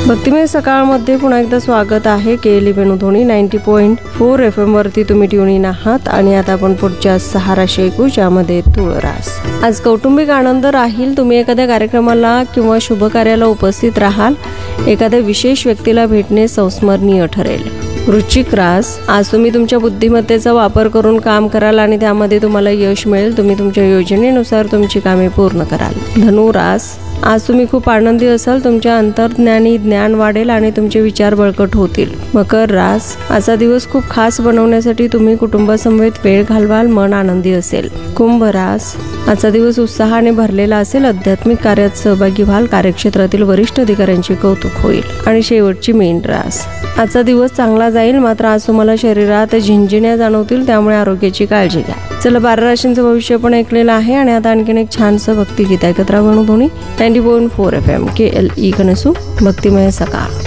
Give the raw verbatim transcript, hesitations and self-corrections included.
भक्तिमय सकाळमध्ये पुन्हा एकदा स्वागत आहे. केली Venudhwani ninety point four F M वरती तुम्ही ट्यून इन आहात आणि आता आपण पुढच्या सहा राशी ऐकू, ज्यामध्ये तुळरास. आज कौटुंबिक आनंद राहील. तुम्ही एखाद्या कार्यक्रमाला किंवा शुभ कार्याला उपस्थित राहाल. एखाद्या विशेष व्यक्तीला भेटणे संस्मरणीय ठरेल. वृश्चिक रास, आज तुम्ही तुमच्या बुद्धिमत्तेचा वापर करून काम कराल आणि त्यामध्ये तुम्हाला यश मिळेल. तुम्ही तुमच्या योजनेनुसार तुमची कामे पूर्ण कराल. धनु रास, आज तुम्ही खूप आनंदी असाल. तुमच्या अंतर्ज्ञानी ज्ञान वाढेल आणि तुमचे विचार बळकट होतील. मकर रास, आजचा दिवस खूप खास बनवण्यासाठी तुम्ही कुटुंबासमवेत वेळ घालवाल. मन आनंदी असेल. कुंभ रास, आजचा दिवस उत्साहाने भरलेला असेल. आध्यात्मिक कार्यात सहभागी व्हाल. कार्यक्षेत्रातील वरिष्ठ अधिकाऱ्यांचे कौतुक होईल. आणि शेवटची मीन रास, आजचा दिवस चांगला जाईल, मात्र आज तुम्हाला शरीरात झिंझिण्या जाणवतील, त्यामुळे आरोग्याची काळजी घ्या. चला, बारा राशींचं भविष्य पण ऐकलेलं आहे आणि आता आणखीन एक छानसं भक्तिगीत ऐकत राहा. Venudhwani ninety point four F M के एल ई कनसू, भक्तिमय सकाळ.